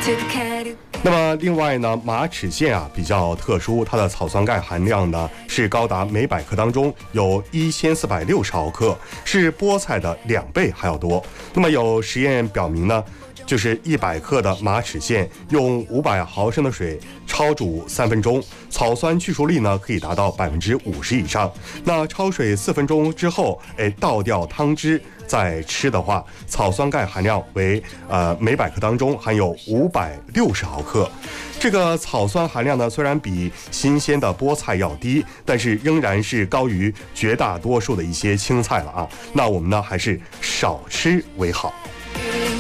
那么另外呢，马齿苋啊比较特殊，它的草酸钙含量呢是高达每百克当中有1460毫克，是菠菜的2倍还要多。那么有实验表明呢，就是100克的马齿苋用500毫升的水焯煮3分钟，草酸去除率呢可以达到50%以上。那焯水4分钟之后，倒掉汤汁再吃的话，草酸钙含量为每百克当中含有560毫克。这个草酸含量呢，虽然比新鲜的菠菜要低，但是仍然是高于绝大多数的一些青菜了啊。那我们呢还是少吃为好。